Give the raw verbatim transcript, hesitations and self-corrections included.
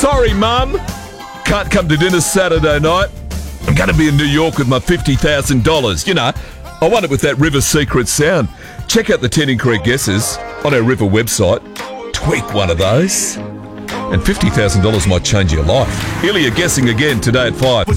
Sorry, Mum. Can't come to dinner Saturday night. I'm going to be in New York with my fifty thousand dollars. You know, I won it with that River Secret sound. Check out the ten incorrect guesses on our River website. Tweak one of those. And fifty thousand dollars might change your life. Ilya guessing again today at five.